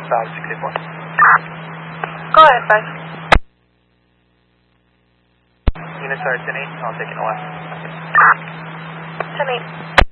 561. Go ahead, 5. Units are 10-8, I'll take it left. 10-8.